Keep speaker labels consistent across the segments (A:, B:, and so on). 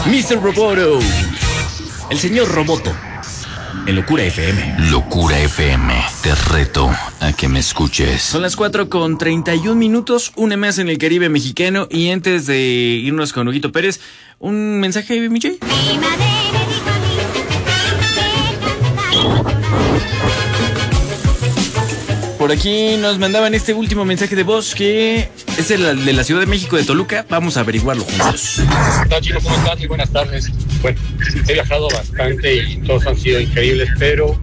A: Mr. Roboto, el señor Roboto, en Locura FM.
B: Locura FM, te reto a que me escuches.
A: Son las 4:31, una más en el Caribe mexicano. Y antes de irnos con Huguito Pérez, un mensaje, Miche. Por aquí nos mandaban este último mensaje de voz que es de la Ciudad de México, de Toluca. Vamos a averiguarlo juntos.
C: Hola, chicos, ¿cómo están? Y buenas tardes. Bueno, he viajado bastante y todos han sido increíbles, pero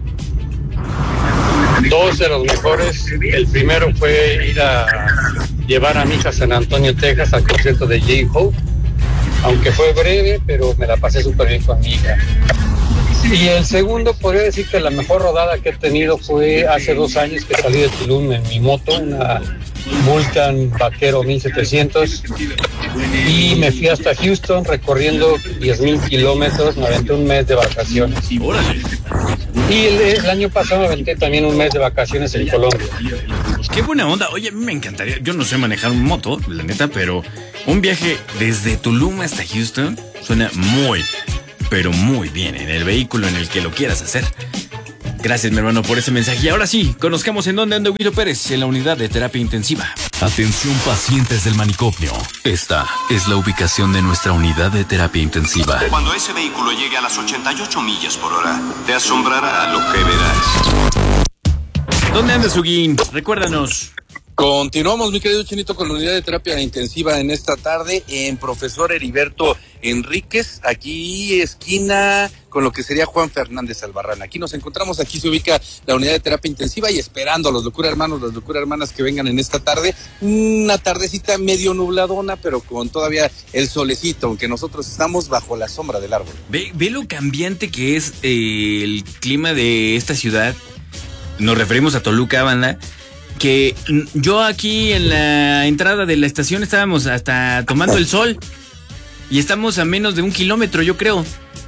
C: dos de los mejores. El primero fue ir a llevar a mi hija a San Antonio, Texas, al concierto de J-Hope. Aunque fue breve, pero me la pasé súper bien con mi hija. Y el segundo, podría decir que la mejor rodada que he tenido fue hace 2 años que salí de Tulum en mi moto, una Vulcan Vaquero 1700, y me fui hasta Houston recorriendo 10,000 kilómetros, me aventé un mes de vacaciones. Y el año pasado me aventé también un mes de vacaciones en Colombia.
A: Qué buena onda. Oye, a mí me encantaría, yo no sé manejar un moto, la neta, pero un viaje desde Tulum hasta Houston suena muy, pero muy bien en el vehículo en el que lo quieras hacer. Gracias, mi hermano, por ese mensaje. Y ahora sí, conozcamos en dónde anda Huguito Pérez, en la unidad de terapia intensiva.
B: Atención, pacientes del manicomio. Esta es la ubicación de nuestra unidad de terapia intensiva.
D: Cuando ese vehículo llegue a las 88 millas por hora, te asombrará lo que verás.
A: ¿Dónde anda Huguín? Recuérdanos.
E: Continuamos, mi querido Chinito, con la unidad de terapia intensiva en esta tarde en Profesor Heriberto Enríquez, aquí esquina con lo que sería Juan Fernández Albarrán. Aquí nos encontramos, aquí se ubica la unidad de terapia intensiva y esperando a los locura hermanos, las locura hermanas que vengan en esta tarde. Una tardecita medio nubladona, pero con todavía el solecito, aunque nosotros estamos bajo la sombra del árbol.
A: Ve lo cambiante que es el clima de esta ciudad. Nos referimos a Toluca, banda. Que yo aquí en la entrada de la estación estábamos hasta tomando el sol y estamos a menos de 1 kilómetro, yo creo.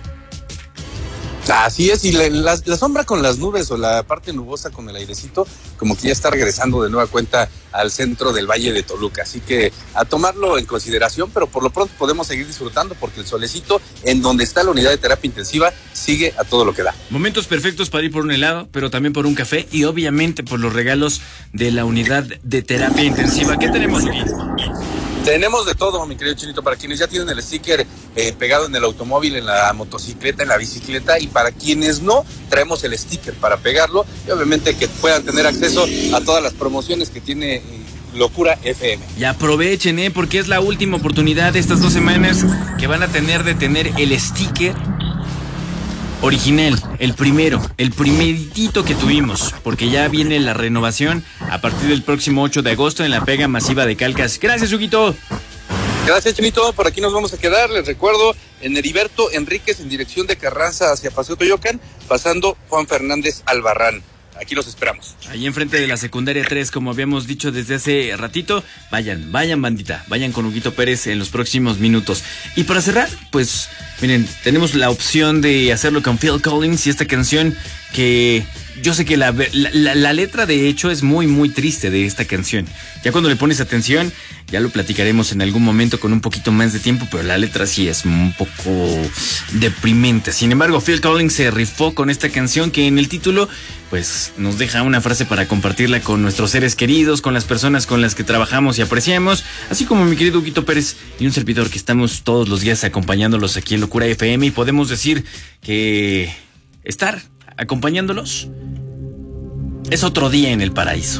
E: Así es, y la sombra con las nubes o la parte nubosa con el airecito, como que ya está regresando de nueva cuenta al centro del Valle de Toluca. Así que a tomarlo en consideración, pero por lo pronto podemos seguir disfrutando porque el solecito en donde está la unidad de terapia intensiva sigue a todo lo que da.
A: Momentos perfectos para ir por un helado, pero también por un café y obviamente por los regalos de la unidad de terapia intensiva. ¿Qué tenemos aquí?
E: Tenemos de todo, mi querido Chinito, para quienes ya tienen el sticker pegado en el automóvil, en la motocicleta, en la bicicleta, y para quienes no, traemos el sticker para pegarlo y obviamente que puedan tener acceso a todas las promociones que tiene Locura FM. Y
A: aprovechen, porque es la última oportunidad de estas 2 semanas que van a tener de tener el sticker original, el primeritito que tuvimos, porque ya viene la renovación a partir del próximo 8 de agosto en la pega masiva de calcas. Gracias, Huguito.
E: Gracias, Chinito. Por aquí nos vamos a quedar. Les recuerdo, en Heriberto Enríquez, en dirección de Carranza hacia Paseo Toyocan, pasando Juan Fernández Albarrán. Aquí los esperamos.
A: Ahí enfrente de la secundaria 3, como habíamos dicho desde hace ratito. Vayan, bandita. Vayan con Huguito Pérez en los próximos minutos. Y para cerrar, pues, miren, tenemos la opción de hacerlo con Phil Collins y esta canción que yo sé que la letra de hecho es muy, muy triste de esta canción. Ya cuando le pones atención, ya lo platicaremos en algún momento con un poquito más de tiempo, pero la letra sí es un poco deprimente. Sin embargo, Phil Collins se rifó con esta canción que en el título pues nos deja una frase para compartirla con nuestros seres queridos, con las personas con las que trabajamos y apreciamos, así como mi querido Huguito Pérez y un servidor que estamos todos los días acompañándolos aquí en Locura FM, y podemos decir que estar acompañándolos es otro día en el paraíso.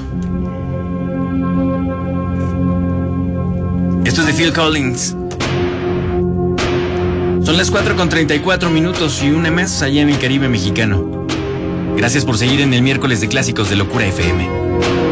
A: Esto es de Phil Collins. Son las 4:34 y una más allá en el Caribe mexicano. Gracias por seguir en el miércoles de clásicos de Locura FM.